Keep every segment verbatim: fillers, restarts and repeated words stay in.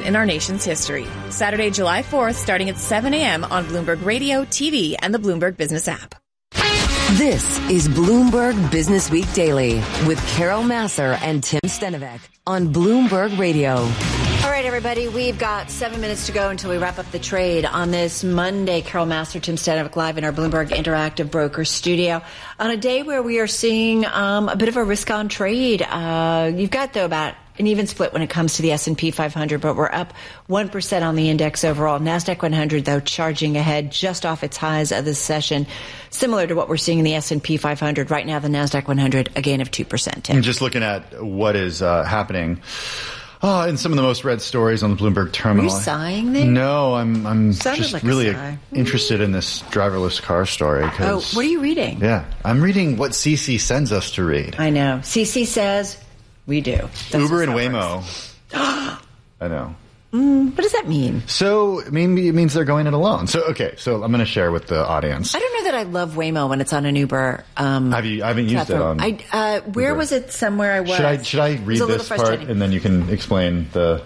in our nation's history. Saturday, July fourth, starting at seven a.m. on Bloomberg Radio, T V, and the Bloomberg Business app. This is Bloomberg Business Week Daily with Carol Massar and Tim Stenovec on Bloomberg Radio. All right, everybody, we've got seven minutes to go until we wrap up the trade on this Monday. Carol Massar, Tim Stenovec live in our Bloomberg Interactive Broker studio on a day where we are seeing um, a bit of a risk-on trade. Uh, you've got, though, about an even split when it comes to the S and P five hundred, but we're up one percent on the index overall. NASDAQ one hundred, though, charging ahead just off its highs of this session, similar to what we're seeing in the S and P five hundred. Right now, the NASDAQ one hundred, a gain of two percent. Tim. Just looking at what is uh, happening oh, in some of the most read stories on the Bloomberg terminal. Are you sighing there? No, I'm, I'm Sounded just like a really sigh. interested in this driverless car story. Oh, what are you reading? Yeah, I'm reading what C C sends us to read. I know. C C says we do. That's Uber and Waymo. I know. Mm, what does that mean? So maybe it means they're going it alone. So, okay, so I'm going to share with the audience. I don't know that I love Waymo when it's on an Uber. Um, Have you? I haven't used platform. it on. I, uh, where Uber. was it? Somewhere I was. Should I? Should I read this part and then you can explain the?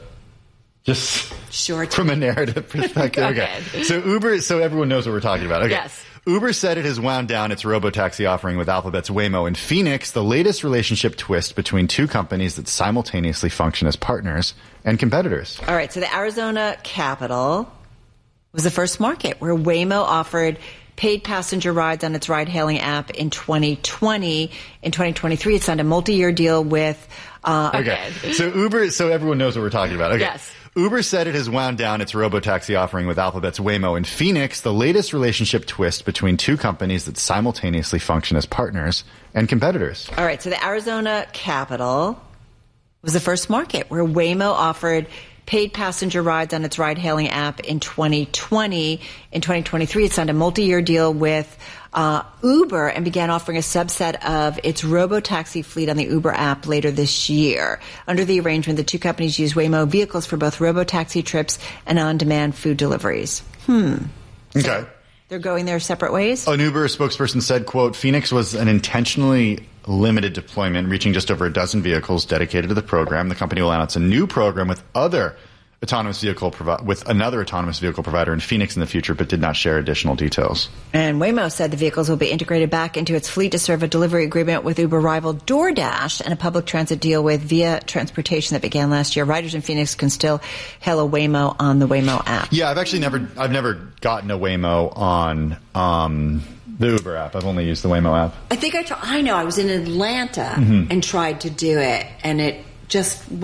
Just sure, from a narrative perspective. Okay. So Uber. So everyone knows what we're talking about. Okay. Yes. Uber said it has wound down its robotaxi offering with Alphabet's Waymo in Phoenix, the latest relationship twist between two companies that simultaneously function as partners and competitors. All right, so the Arizona Capitol was the first market where Waymo offered paid passenger rides on its ride-hailing app in twenty twenty. In twenty twenty-three, it signed a multi-year deal with... Uh, okay, so Uber, so everyone knows what we're talking about. Okay. Yes. Uber said it has wound down its robotaxi offering with Alphabet's Waymo in Phoenix, the latest relationship twist between two companies that simultaneously function as partners and competitors. All right, so the Arizona Capitol was the first market where Waymo offered paid passenger rides on its ride-hailing app in twenty twenty. In twenty twenty-three, it signed a multi-year deal with uh, Uber and began offering a subset of its robo-taxi fleet on the Uber app later this year. Under the arrangement, the two companies use Waymo vehicles for both robo-taxi trips and on-demand food deliveries. Hmm. Okay. So they're going their separate ways? An Uber spokesperson said, quote, Phoenix was an intentionally limited deployment, reaching just over a dozen vehicles dedicated to the program. The company will announce a new program with other autonomous vehicle provi- with another autonomous vehicle provider in Phoenix in the future, but did not share additional details. And Waymo said the vehicles will be integrated back into its fleet to serve a delivery agreement with Uber rival DoorDash and a public transit deal with Via Transportation that began last year. Riders in Phoenix can still hail a Waymo on the Waymo app. Yeah, I've actually never, I've never gotten a Waymo on um, the Uber app. I've only used the Waymo app. I think I, tr- I know. I was in Atlanta mm-hmm. and tried to do it, and it just